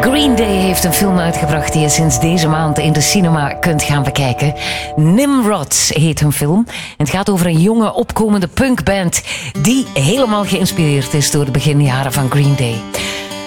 Green Day heeft een film uitgebracht die je sinds deze maand in de cinema kunt gaan bekijken. Nimrod heet hun film. En het gaat over een jonge opkomende punkband die helemaal geïnspireerd is door de beginjaren van Green Day.